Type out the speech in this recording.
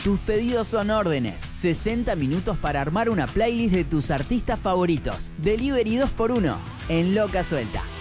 Tus pedidos son órdenes. 60 minutos para armar una playlist de tus artistas favoritos. Delivery 2x1 en Loca Suelta.